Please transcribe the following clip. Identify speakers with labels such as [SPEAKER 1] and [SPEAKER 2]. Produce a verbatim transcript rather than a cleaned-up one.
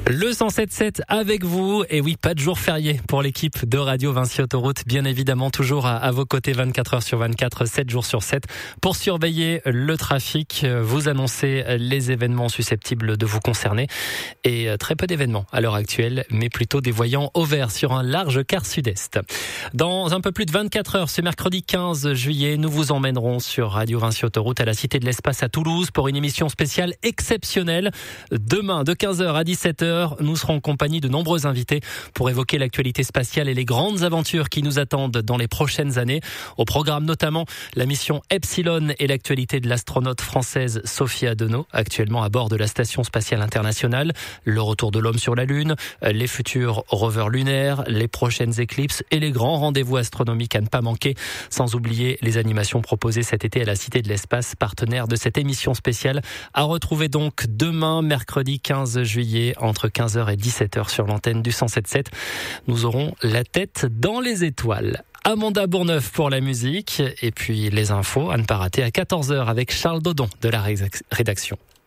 [SPEAKER 1] Le cent sept sept avec vous. Et oui, pas de jour férié pour l'équipe de Radio Vinci Autoroute. Bien évidemment, toujours à, à vos côtés vingt-quatre heures sur vingt-quatre, sept jours sur sept pour surveiller le trafic, vous annoncer les événements susceptibles de vous concerner. Et très peu d'événements à l'heure actuelle, mais plutôt des voyants au vert sur un large quart sud-est. Dans un peu plus de vingt-quatre heures, ce mercredi quinze juillet, nous vous emmènerons sur Radio Vinci Autoroute à la Cité de l'Espace à Toulouse pour une émission spéciale exceptionnelle. Demain, de quinze heures à dix-sept heures, nous serons en compagnie de nombreux invités pour évoquer l'actualité spatiale et les grandes aventures qui nous attendent dans les prochaines années. Au programme notamment la mission Epsilon et l'actualité de l'astronaute française Sophie Adenau, actuellement à bord de la Station spatiale internationale, le retour de l'homme sur la Lune, les futurs rovers lunaires, les prochaines éclipses et les grands rendez-vous astronomiques à ne pas manquer, sans oublier les animations proposées cet été à la Cité de l'Espace, partenaire de cette émission spéciale, à retrouver donc demain, mercredi quinze juillet, entre quinze heures et dix-sept heures sur l'antenne du cent sept sept. Nous aurons la tête dans les étoiles. Amanda Bourneuf pour la musique et puis les infos à ne pas rater à quatorze heures avec Charles Dodon de la rédaction.